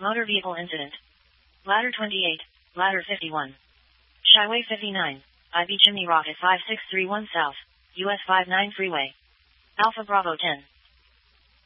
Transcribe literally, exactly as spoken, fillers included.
Motor vehicle incident. Ladder twenty-eight, ladder fifty-one. Skyway fifty-nine, I B Chimney Rock at five six three one South, U S fifty-nine Freeway. Alpha Bravo ten.